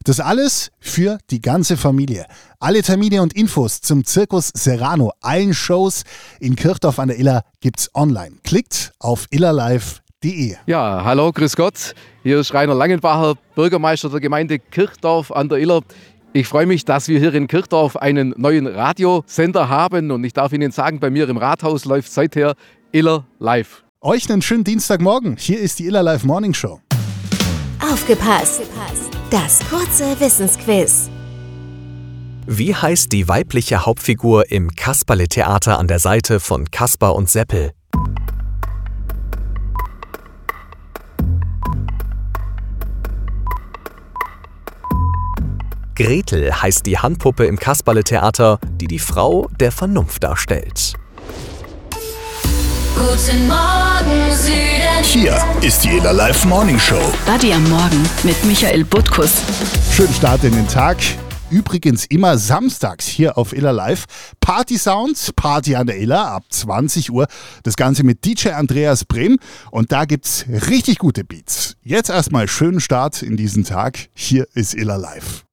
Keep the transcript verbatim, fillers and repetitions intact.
Das alles für die ganze Familie. Alle Termine und Infos zum Zirkus Serrano, allen Shows in Kirchdorf an der Iller gibt's online. Klickt auf illerlive punkt de. Ja, hallo, grüß Gott. Hier ist Rainer Langenbacher, Bürgermeister der Gemeinde Kirchdorf an der Iller. Ich freue mich, dass wir hier in Kirchdorf einen neuen Radiosender haben und ich darf Ihnen sagen, bei mir im Rathaus läuft seither Iller Live. Euch einen schönen Dienstagmorgen. Hier ist die Iller Live Morning Show. Aufgepasst! Das kurze Wissensquiz. Wie heißt die weibliche Hauptfigur im Kasperle-Theater an der Seite von Kasper und Seppel? Gretel heißt die Handpuppe im Kasperle-Theater, die die Frau der Vernunft darstellt. Guten Morgen, Süden. Hier ist die Iller Live Morning Show. Buddy am Morgen mit Michael Butkus. Schönen Start in den Tag. Übrigens immer samstags hier auf Iller Live. Party Sounds, Party an der Iller ab zwanzig Uhr. Das Ganze mit D J Andreas Brehm. Und da gibt's richtig gute Beats. Jetzt erstmal schönen Start in diesen Tag. Hier ist Iller Live.